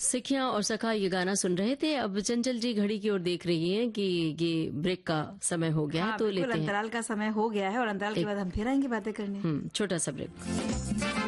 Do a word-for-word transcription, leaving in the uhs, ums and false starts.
सिखिया और सखा ये गाना सुन रहे थे। अब चंचल जी घड़ी की ओर देख रही हैं कि ये ब्रेक का समय हो गया है, हाँ, तो लेते हैं। अंतराल का समय हो गया है और अंतराल के बाद हम फिर आएंगे बातें करने। हम्म छोटा सा ब्रेक।